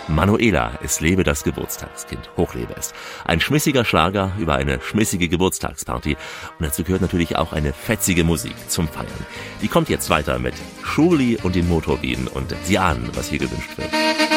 Manuela, es lebe das Geburtstagskind, hochlebe es. Ein schmissiger Schlager über eine schmissige Geburtstagsparty und dazu gehört natürlich auch eine fetzige Musik zum Feiern. Die kommt jetzt weiter mit Schurli und den Motorbienen und Sie ahnen, was hier gewünscht wird.